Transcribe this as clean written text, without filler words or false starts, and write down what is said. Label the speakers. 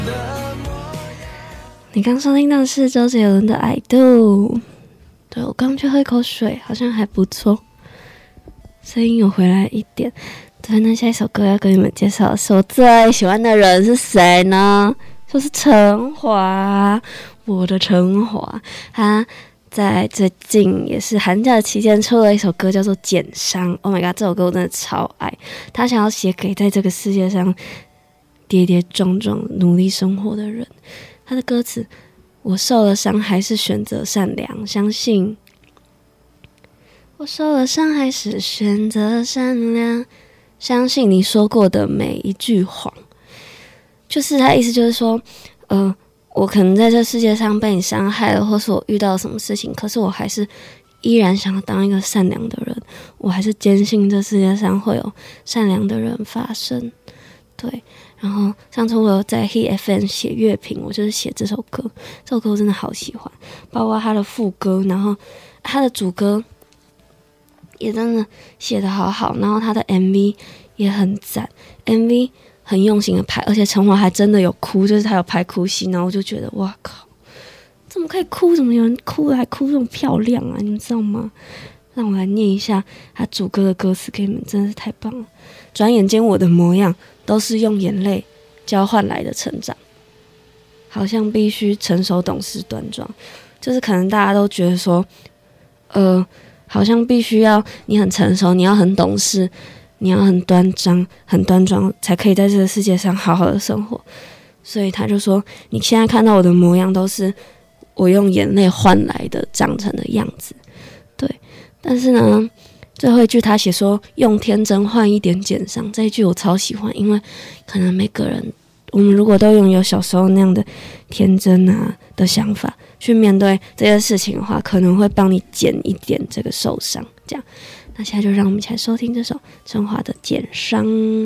Speaker 1: 你刚收听到的是周杰伦的《I Do》。对，我刚去喝一口水，好像还不错，声音有回来一点。对，那下一首歌要跟你们介绍的是我最喜欢的人是谁呢？就是陈华，我的陈华。他在最近也是寒假的期间出了一首歌，叫做《减伤》。Oh my god， 这首歌我真的超爱。他想要写给在这个世界上跌跌撞撞、努力生活的人。他的歌词：我受了伤，还是选择善良，相信。我受了伤，还是选择善良，相信你说过的每一句谎。就是他意思就是说，我可能在这世界上被你伤害了，或是我遇到了什么事情，可是我还是依然想要当一个善良的人，我还是坚信这世界上会有善良的人发生。对，然后上次我有在 HitFM 写乐评，我就是写这首歌，这首歌我真的好喜欢，包括他的副歌，然后他的主歌也真的写得好好，然后他的 MV 也很赞， MV 很用心的拍，而且陈华还真的有哭，就是他有拍哭戏，然后我就觉得哇靠，怎么可以哭？怎么有人哭还哭这么漂亮啊？你们知道吗？让我来念一下他主歌的歌词给你们，真的是太棒了。转眼间我的模样都是用眼泪交换来的成长，好像必须成熟懂事端庄，就是可能大家都觉得说好像必须要你很成熟，你要很懂事，你要很端庄才可以在这个世界上好好的生活。所以他就说你现在看到我的模样都是我用眼泪换来的长成的样子。对，但是呢最后一句他写说用天真换一点减伤，这一句我超喜欢，因为可能每个人我们如果都拥有小时候那样的天真啊的想法去面对这些事情的话，可能会帮你减一点这个受伤。这样，那现在就让我们一起来收听这首陈华的《减伤》。